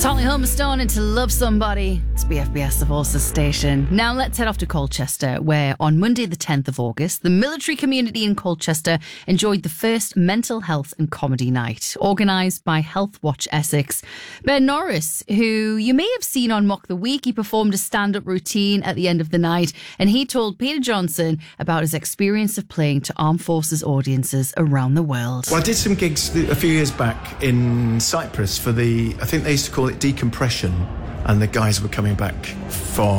Totally Humberstone and To Love Somebody. It's BFBS, the Forces station. Now let's head off to Colchester, where on Monday the 10th of August, the military community in Colchester enjoyed the first mental health and comedy night, organised by Health Watch Essex. Ben Norris, who you may have seen on Mock the Week, he performed a stand-up routine at the end of the night, and he told Peter Johnson about his experience of playing to armed forces audiences around the world. Well, I did some gigs a few years back in Cyprus for I think they used to call it decompression, and the guys were coming back from